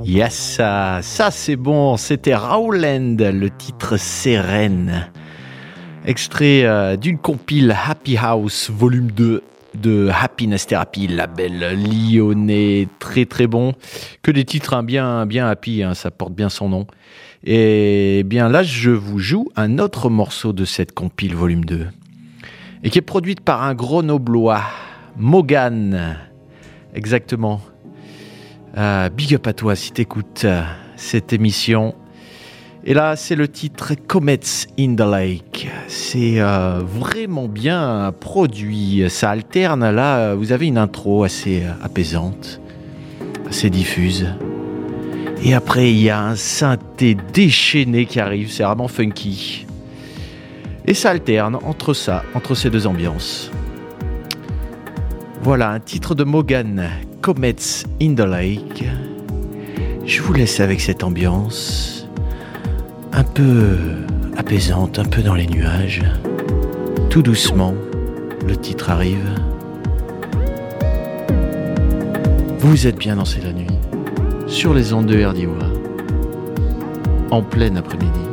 Yes, ça c'est bon, c'était Rowland, le titre Sérène. Extrait d'une compile Happy House, volume 2 de Happiness Therapy, label lyonnais, très très bon. Que des titres bien happy, ça porte bien son nom. Et bien là, je vous joue un autre morceau de cette compile volume 2. Et qui est produite par un grenoblois, Mogan. Exactement. Big up à toi si t'écoutes cette émission. Et là, c'est le titre Comets in the Lake. C'est vraiment bien produit. Ça alterne. Là, vous avez une intro assez apaisante, assez diffuse. Et après, il y a un synthé déchaîné qui arrive. C'est vraiment funky. Et ça alterne entre ces deux ambiances. Voilà, un titre de Mogan, Comets in the Lake. Je vous laisse avec cette ambiance un peu apaisante, un peu dans les nuages. Tout doucement, le titre arrive. Vous êtes bien dans C'est la nuit, sur les ondes de RDOA, en plein après-midi.